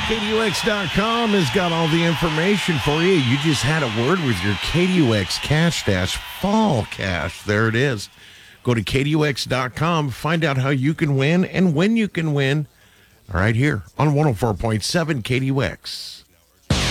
KDUX.com has got all the information for you. You just had a word with your KDUX Cash Dash Fall Cash. There it is. Go to KDUX.com, find out how you can win and when you can win right here on 104.7 KDUX.